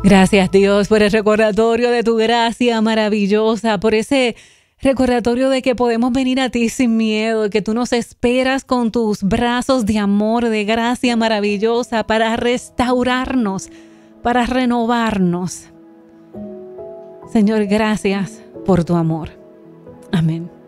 Gracias, Dios, por el recordatorio de tu gracia maravillosa, por ese recordatorio de que podemos venir a ti sin miedo, que tú nos esperas con tus brazos de amor, de gracia maravillosa para restaurarnos, para renovarnos. Señor, gracias por tu amor. Amén.